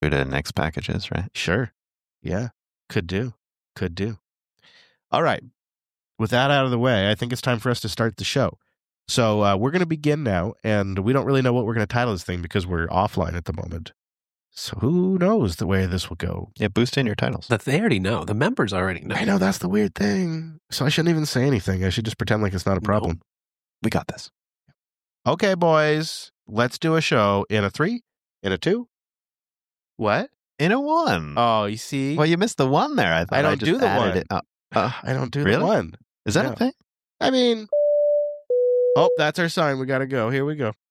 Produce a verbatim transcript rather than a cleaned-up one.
Go to next packages, right? Sure. Yeah. Could do. Could do. All right. With that out of the way, I think it's time for us to start the show. So uh, we're going to begin now, and we don't really know what we're going to title this thing because we're offline at the moment. So who knows the way this will go? Yeah, boost in your titles. But they already know. The members already know. I know, that's the weird thing. So I shouldn't even say anything. I should just pretend like it's not a problem. No. We got this. Okay, boys, let's do a show in a three, in a two. What? In a one. Oh, you see? Well, you missed the one there. I thought I don't just do the added one. It up. Uh, I don't do really? the one. Is that No. a thing? I mean, oh, that's our sign. We got to go. Here we go.